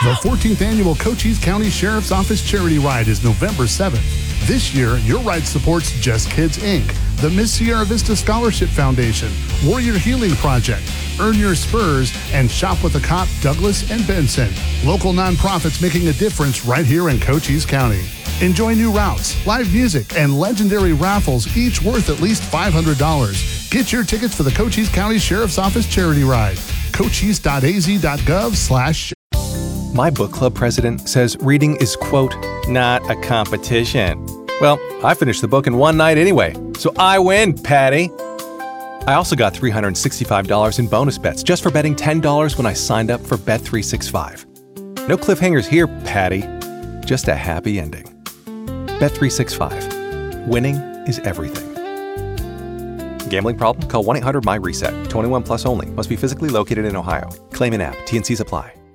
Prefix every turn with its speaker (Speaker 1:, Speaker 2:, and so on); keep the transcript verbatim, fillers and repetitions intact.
Speaker 1: The fourteenth Annual Cochise County Sheriff's Office Charity Ride is November seventh. This year, your ride supports Just Kids, Incorporated, the Miss Sierra Vista Scholarship Foundation, Warrior Healing Project, Earn Your Spurs, and Shop with a Cop Douglas and Benson. Local nonprofits making a difference right here in Cochise County. Enjoy new routes, live music, and legendary raffles, each worth at least five hundred dollars. Get your tickets for the Cochise County Sheriff's Office Charity Ride. cochise dot a z dot gov slash
Speaker 2: My book club president says reading is, quote, not a competition. Well, I finished the book in one night anyway, so I win, Patty. I also got three hundred sixty-five dollars in bonus bets just for betting ten dollars when I signed up for Bet three sixty-five. No cliffhangers here, Patty. Just a happy ending. Bet three sixty-five. Winning is everything. Gambling problem? Call one eight hundred M Y RESET. twenty-one plus only. Must be physically located in Ohio. Claim in app. T and Cs apply.